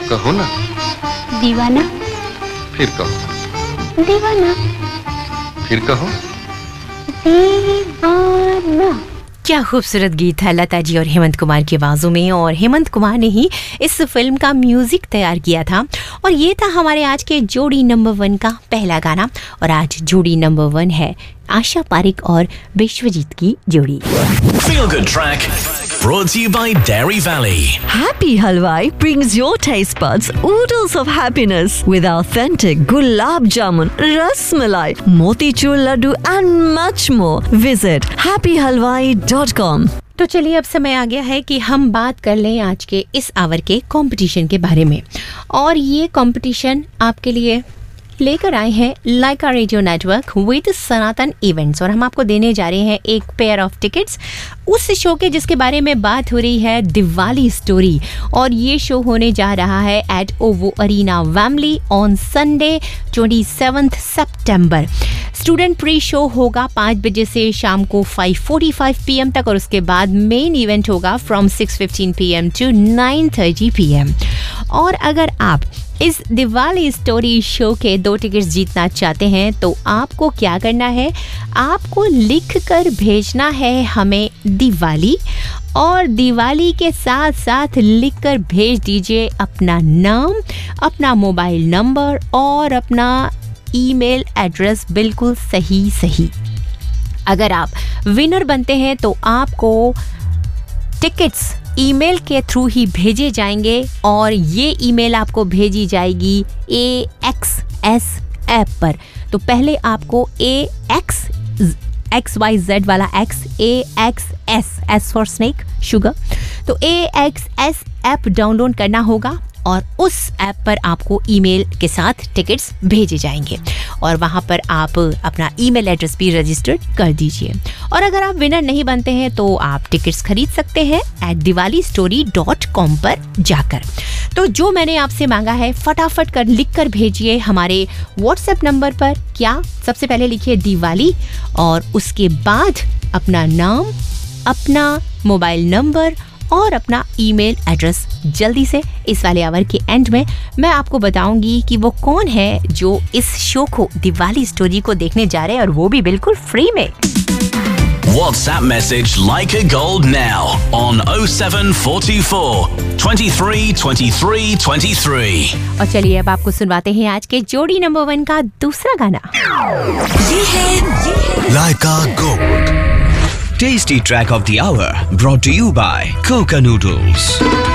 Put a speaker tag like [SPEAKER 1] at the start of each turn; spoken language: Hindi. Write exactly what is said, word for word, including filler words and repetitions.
[SPEAKER 1] कहो ना।
[SPEAKER 2] दीवाना।
[SPEAKER 1] फिर कहो।
[SPEAKER 2] दीवाना।
[SPEAKER 1] फिर कहो।
[SPEAKER 2] दीवाना।
[SPEAKER 3] क्या खूबसूरत गीत है लता जी और हेमंत कुमार की आवाज़ों में, और हेमंत कुमार ने ही इस फिल्म का म्यूजिक तैयार किया था। और ये था हमारे आज के जोड़ी नंबर वन का पहला गाना। और आज जोड़ी नंबर वन है आशा पारिक और विश्वजीत की जोड़ी।
[SPEAKER 4] Feel Good Track brought to you by Dairy Valley.
[SPEAKER 5] Happy Halwai brings your taste buds oodles of happiness with authentic gulab jamun, ras malai, motichur laddu and much more. Visit happy halwai dot com.
[SPEAKER 3] तो चलिए अब समय आ गया है कि हम बात कर लें आज के इस आवर के कंपटीशन के बारे में। और ये कंपटीशन आपके लिए लेकर आए हैं लाइका radio network with Sanatan events, और हम आपको देने जा रहे हैं एक पेयर ऑफ टिकट्स उस शो के जिसके बारे में बात हो रही है, दिवाली स्टोरी। और ये शो होने जा रहा है eight ओवो arena वैमली on Sunday twenty seventh September. Student pre show होगा पाँच बजे से शाम को five forty five P M तक, और उसके बाद मेन इवेंट होगा from six fifteen P M to nine thirty P M. और अगर आप इस दिवाली स्टोरी शो के दो टिकट्स जीतना चाहते हैं तो आपको क्या करना है, आपको लिख कर भेजना है हमें दिवाली, और दिवाली के साथ साथ लिख कर भेज दीजिए अपना नाम, अपना मोबाइल नंबर और अपना ईमेल एड्रेस बिल्कुल सही सही। अगर आप विनर बनते हैं तो आपको टिकट्स ईमेल के थ्रू ही भेजे जाएंगे, और ये ईमेल आपको भेजी जाएगी ए एक्स एस ऐप पर। तो पहले आपको ए एक्स एक्स वाई जेड वाला x, A x S S for snake sugar, तो ए एक्स एस ऐप डाउनलोड करना होगा, और उस ऐप पर आपको ईमेल के साथ टिकट्स भेजे जाएंगे, और वहाँ पर आप अपना ईमेल एड्रेस भी रजिस्टर कर दीजिए। और अगर आप विनर नहीं बनते हैं तो आप टिकट्स खरीद सकते हैं eight Diwali story dot com पर जाकर। तो जो मैंने आपसे मांगा है फटाफट कर लिख कर भेजिए हमारे व्हाट्सएप नंबर पर। क्या? सबसे पहले लिखिए दिवाली और उसके बाद अपना नाम, अपना मोबाइल नंबर और अपना ईमेल एड्रेस। जल्दी से इस वाले आवर के एंड में मैं आपको बताऊंगी कि वो कौन है जो इस शो को दिवाली स्टोरी को देखने जा रहे हैं, और वो भी बिल्कुल फ्री में।
[SPEAKER 4] WhatsApp message Leica Gold now on oh seven four four, twenty-three, twenty-three, twenty-three.
[SPEAKER 3] और चलिए अब आपको सुनवाते हैं आज के जोड़ी नंबर वन का दूसरा गाना।
[SPEAKER 5] ये है
[SPEAKER 4] Leica Gold. Tasty track of the hour brought to you by Coca Noodles.